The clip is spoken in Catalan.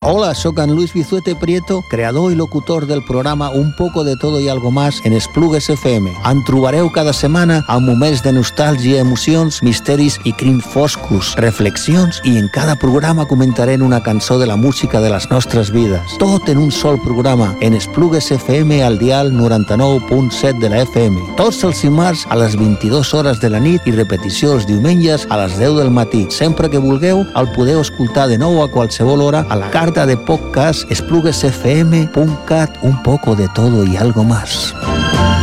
Hola, soc en Luis Bizuete Prieto, creador i locutor del programa Un poco de todo y algo más en Esplugues FM. En trobareu cada setmana amb moments de nostàlgia, emocions, misteris i crims foscos, reflexions, i en cada programa comentarem una cançó de la música de les nostres vides. Tot en un sol programa, en Esplugues FM al dial 99.7 de la FM. Tots els dimarts a les 22 hores de la nit i repetició els diumenges a les 10 del matí. Sempre que vulgueu, el podeu escoltar de nou a qualsevol hora a la carta de podcast espluguesfm.cat, un poco de todo y algo más.